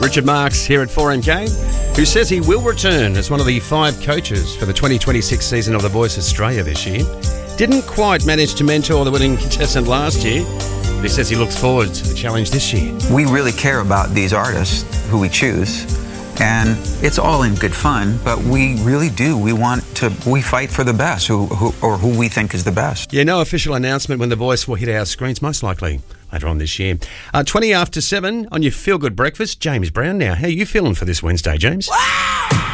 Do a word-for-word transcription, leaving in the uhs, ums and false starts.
Richard Marks here at four M K, who says he will return as one of the five coaches for the twenty twenty-six season of The Voice Australia this year. Didn't quite manage to mentor the winning contestant last year, but he says he looks forward to the challenge this year. We really care about these artists who we choose, and it's all in good fun, but we really do. We want to, we fight for the best, who, who or who we think is the best. Yeah, no official announcement when The Voice will hit our screens, most likely later on this year. Uh, twenty after seven on your Feel Good Breakfast. James Brown now. How are you feeling for this Wednesday, James? Wow!